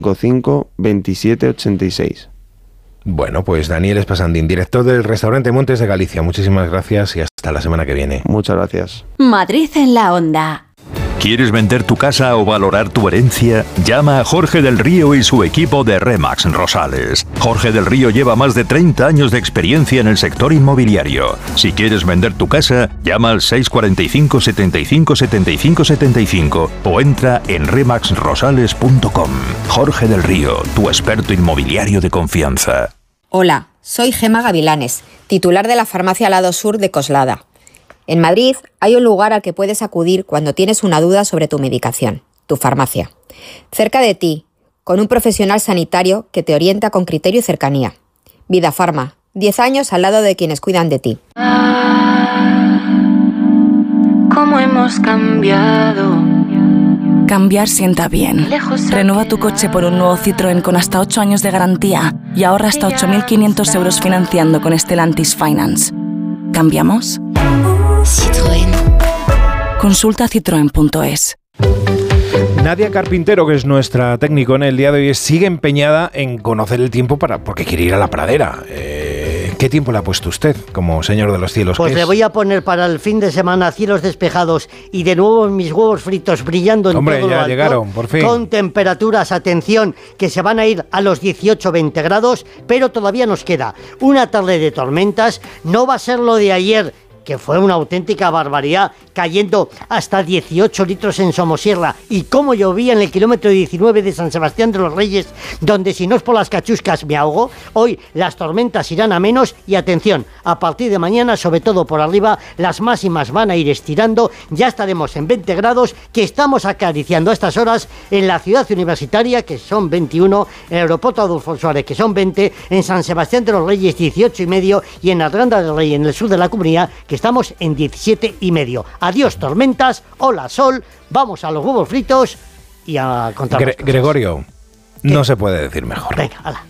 55 27 86. Bueno, pues Daniel Espasandín, director del restaurante Montes de Galicia. Muchísimas gracias y hasta la semana que viene. Muchas gracias. Madrid en la onda. ¿Quieres vender tu casa o valorar tu herencia? Llama a Jorge del Río y su equipo de RE/MAX Rosales. Jorge del Río lleva más de 30 años de experiencia en el sector inmobiliario. Si quieres vender tu casa, llama al 645 75 75 75 o entra en remaxrosales.com. Jorge del Río, tu experto inmobiliario de confianza. Hola, soy Gema Gavilanes, titular de la farmacia Lado Sur de Coslada. En Madrid hay un lugar al que puedes acudir cuando tienes una duda sobre tu medicación, tu farmacia. Cerca de ti, con un profesional sanitario que te orienta con criterio y cercanía. Vida Farma, 10 años al lado de quienes cuidan de ti. ¿Cómo hemos cambiado? Cambiar sienta bien. Renueva tu coche por un nuevo Citroën con hasta 8 años de garantía y ahorra hasta 8.500 euros financiando con Stellantis Finance. ¿Cambiamos? Citroën. Consulta citroen.es. Nadia Carpintero, que es nuestra técnico en el día de hoy, sigue empeñada en conocer el tiempo porque quiere ir a la pradera. ¿Qué tiempo le ha puesto usted como señor de los cielos? Pues le voy a poner para el fin de semana cielos despejados y de nuevo mis huevos fritos brillando en todo lo alto. Hombre, ya llegaron, por fin. Con temperaturas, atención, que se van a ir a los 18-20 grados, pero todavía nos queda una tarde de tormentas. No va a ser lo de ayer, que fue una auténtica barbaridad, cayendo hasta 18 litros en Somosierra, y cómo llovía en el kilómetro 19 de San Sebastián de los Reyes, donde si no es por las cachuscas me ahogo. Hoy las tormentas irán a menos y atención, a partir de mañana, sobre todo por arriba, las máximas van a ir estirando, ya estaremos en 20 grados, que estamos acariciando a estas horas en la ciudad universitaria, que son 21, en el aeropuerto Adolfo Suárez, que son 20, en San Sebastián de los Reyes 18,5 y en Arganda del Rey, en el sur de la Comunidad, que estamos en 17,5. Adiós tormentas, hola sol, vamos a los huevos fritos y a contar. Gregorio, no se puede decir mejor. Venga, hala.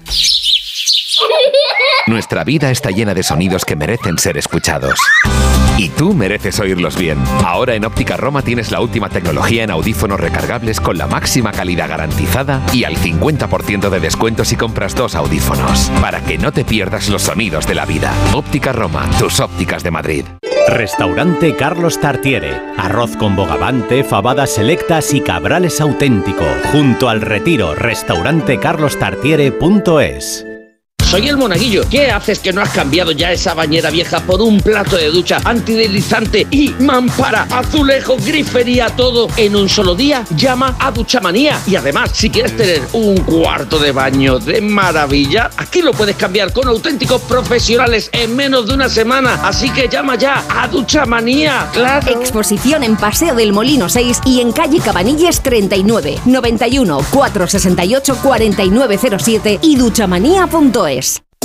Nuestra vida está llena de sonidos que merecen ser escuchados. Y tú mereces oírlos bien. Ahora en Óptica Roma tienes la última tecnología en audífonos recargables con la máxima calidad garantizada y al 50% de descuento si compras 2 audífonos. Para que no te pierdas los sonidos de la vida. Óptica Roma, tus ópticas de Madrid. Restaurante Carlos Tartiere. Arroz con bogavante, fabadas selectas y cabrales auténtico. Junto al Retiro, restaurantecarlostartiere.es. Soy el Monaguillo. ¿Qué haces que no has cambiado ya esa bañera vieja por un plato de ducha antideslizante y mampara, azulejo, grifería, todo en un solo día? Llama a Duchamanía. Y además, si quieres tener un cuarto de baño de maravilla, aquí lo puedes cambiar con auténticos profesionales en menos de una semana. Así que llama ya a Duchamanía. ¡Claro! Exposición en Paseo del Molino 6 y en calle Cabanilles 39, 91 468 4907 y duchamanía.es.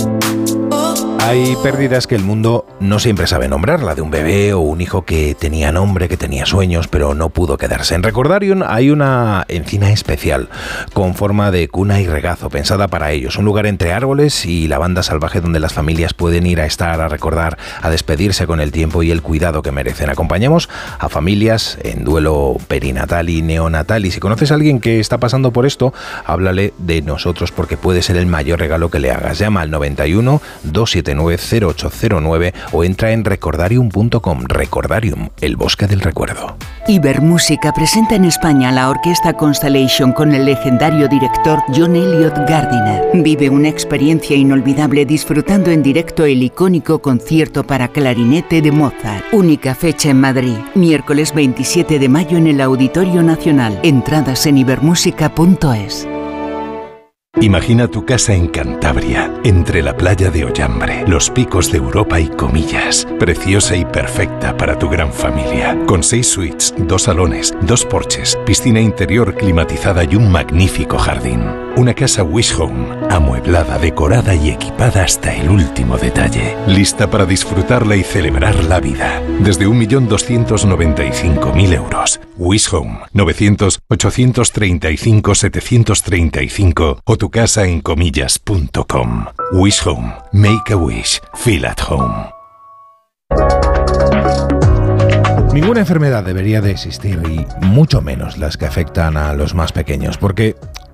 Hay pérdidas que el mundo no siempre sabe nombrar, la de un bebé o un hijo que tenía nombre, que tenía sueños, pero no pudo quedarse. En Recordarium hay una encina especial con forma de cuna y regazo, pensada para ellos. Un lugar entre árboles y la banda salvaje donde las familias pueden ir a estar, a recordar, a despedirse con el tiempo y el cuidado que merecen. Acompañamos a familias en duelo perinatal y neonatal. Y si conoces a alguien que está pasando por esto, háblale de nosotros porque puede ser el mayor regalo que le hagas. Llama al 91 279 0809 o entra en recordarium.com. Recordarium, el bosque del recuerdo. Ibermúsica presenta en España la orquesta Constellation con el legendario director John Elliott Gardiner. Vive una experiencia inolvidable disfrutando en directo el icónico concierto para clarinete de Mozart. Única fecha en Madrid, miércoles 27 de mayo en el Auditorio Nacional. Entradas en ibermúsica.es. Imagina tu casa en Cantabria, entre la playa de Ollambre, los picos de Europa y Comillas. Preciosa y perfecta para tu gran familia. Con 6 suites, 2 salones, 2 porches, piscina interior climatizada y un magnífico jardín. Una casa Wish Home, amueblada, decorada y equipada hasta el último detalle. Lista para disfrutarla y celebrar la vida. Desde 1.295.000 euros. Wish Home, 900-835-735 o tu casa en comillas.com. Wish Home. Make a wish. Feel at home. Ninguna enfermedad debería de existir y mucho menos las que afectan a los más pequeños, porque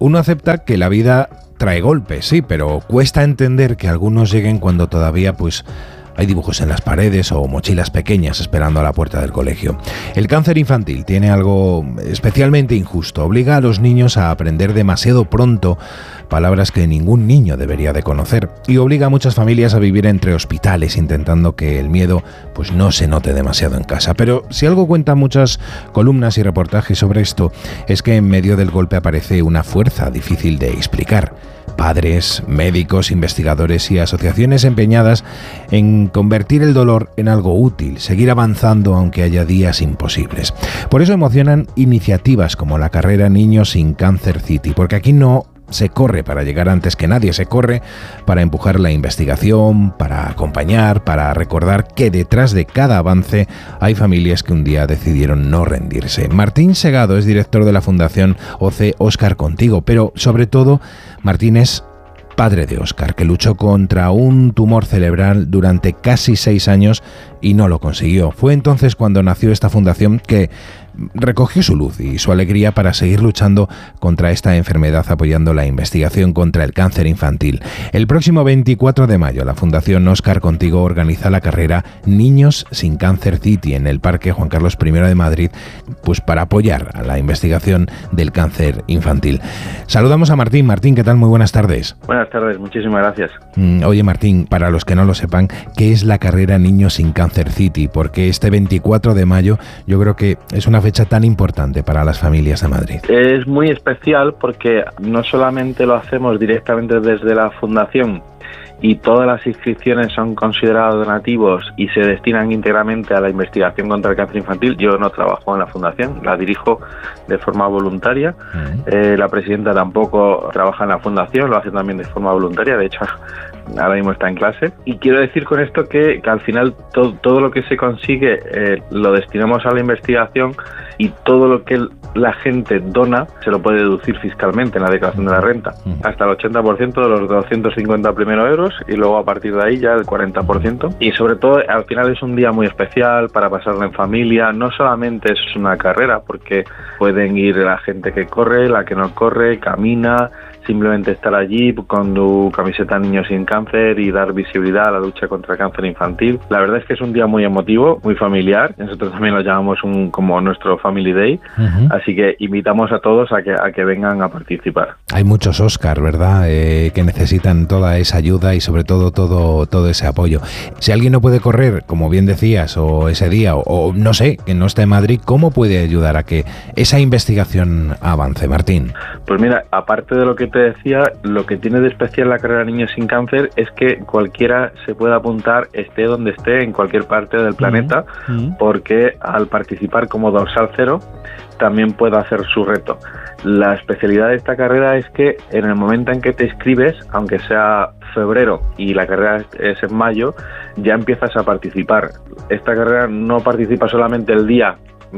Uno acepta que la vida trae golpes, sí, pero cuesta entender que algunos lleguen cuando todavía pues hay dibujos en las paredes o mochilas pequeñas esperando a la puerta del colegio. El cáncer infantil tiene algo especialmente injusto. Obliga a los niños a aprender demasiado pronto palabras que ningún niño debería de conocer y obliga a muchas familias a vivir entre hospitales intentando que el miedo pues no se note demasiado en casa. Pero si algo cuentan muchas columnas y reportajes sobre esto es que en medio del golpe aparece una fuerza difícil de explicar. Padres, médicos, investigadores y asociaciones empeñadas en convertir el dolor en algo útil, seguir avanzando aunque haya días imposibles. Por eso emocionan iniciativas como la carrera Niños sin Cáncer City, porque aquí no se corre para llegar antes que nadie, se corre para empujar la investigación, para acompañar, para recordar que detrás de cada avance hay familias que un día decidieron no rendirse. Martín Segado es director de la Fundación OC Óscar Contigo, pero sobre todo Martín es padre de Óscar, que luchó contra un tumor cerebral durante casi 6 años y no lo consiguió. Fue entonces cuando nació esta fundación que recogió su luz y su alegría para seguir luchando contra esta enfermedad, apoyando la investigación contra el cáncer infantil. El próximo 24 de mayo, la Fundación Óscar Contigo organiza la carrera Niños sin Cáncer City en el Parque Juan Carlos I de Madrid, pues para apoyar a la investigación del cáncer infantil. Saludamos a Martín. Martín, ¿qué tal? Muy buenas tardes. Buenas tardes, muchísimas gracias. Oye, Martín, para los que no lo sepan, ¿qué es la carrera Niños sin Cáncer City? Porque este 24 de mayo yo creo que es una fecha tan importante para las familias de Madrid. Es muy especial porque no solamente lo hacemos directamente desde la Fundación y todas las inscripciones son considerados donativos y se destinan íntegramente a la investigación contra el cáncer infantil. Yo no trabajo en la Fundación, la dirijo de forma voluntaria. La presidenta tampoco trabaja en la Fundación, lo hace también de forma voluntaria, de hecho ahora mismo está en clase. Y quiero decir con esto que al final todo lo que se consigue lo destinamos a la investigación y todo lo que la gente dona se lo puede deducir fiscalmente en la declaración de la renta. Hasta el 80% de los 250 primeros euros y luego a partir de ahí ya el 40%. Y sobre todo al final es un día muy especial para pasarlo en familia. No solamente es una carrera, porque pueden ir la gente que corre, la que no corre, camina, simplemente estar allí con tu camiseta Niños sin Cáncer y dar visibilidad a la lucha contra el cáncer infantil. La verdad es que es un día muy emotivo, muy familiar. Nosotros también lo llamamos como nuestro Family Day. Así que invitamos a todos a que vengan a participar. Hay muchos Óscar, ¿verdad? Que necesitan toda esa ayuda y sobre todo ese apoyo. Si alguien no puede correr, como bien decías, o ese día, o no sé, que no está en Madrid, ¿cómo puede ayudar a que esa investigación avance, Martín? Pues mira, aparte de lo que te decía, lo que tiene de especial la carrera Niños sin Cáncer es que cualquiera se puede apuntar, esté donde esté, en cualquier parte del planeta, porque al participar como dorsal cero, también puede hacer su reto. La especialidad de esta carrera es que en el momento en que te inscribes, aunque sea febrero y la carrera es en mayo, ya empiezas a participar. Esta carrera no participa solamente el día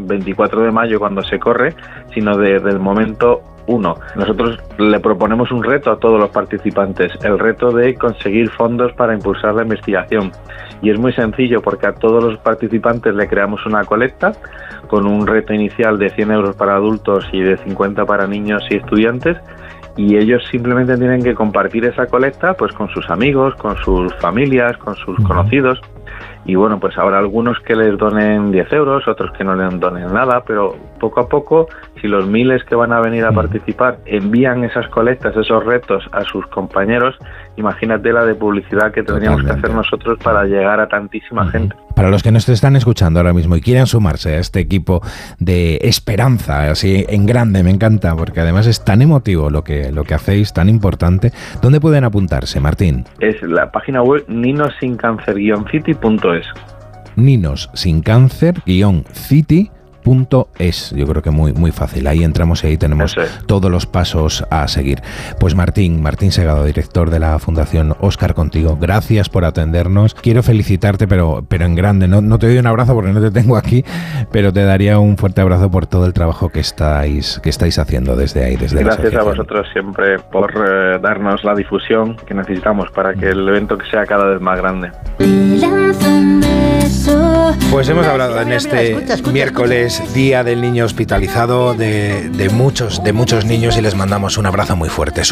24 de mayo cuando se corre, sino desde el momento 1. Nosotros le proponemos un reto a todos los participantes, el reto de conseguir fondos para impulsar la investigación. Y es muy sencillo porque a todos los participantes le creamos una colecta con un reto inicial de 100 euros para adultos y de 50 para niños y estudiantes, y ellos simplemente tienen que compartir esa colecta pues con sus amigos, con sus familias, con sus conocidos. Y bueno, pues habrá algunos que les donen 10 euros, otros que no les donen nada, pero poco a poco, si los miles que van a venir a participar envían esas colectas, esos retos a sus compañeros, imagínate la de publicidad que tendríamos que hacer nosotros para llegar a tantísima gente. Para los que nos están escuchando ahora mismo y quieran sumarse a este equipo de esperanza, así en grande, me encanta, porque además es tan emotivo lo que hacéis, tan importante. ¿Dónde pueden apuntarse, Martín? Es la página web ninossincancer-city.es. ninossincancer-city.es. Yo creo que muy fácil. Ahí entramos y ahí tenemos todos los pasos a seguir. Pues Martín Segado, director de la Fundación Óscar Contigo, gracias por atendernos. Quiero felicitarte, pero en grande. No te doy un abrazo porque no te tengo aquí, pero te daría un fuerte abrazo por todo el trabajo que estáis haciendo desde ahí, desde la asociación. Gracias a vosotros siempre por darnos la difusión que necesitamos para que el evento sea cada vez más grande. Pues hemos hablado en este miércoles, Día del Niño Hospitalizado, de muchos niños, y les mandamos un abrazo muy fuerte.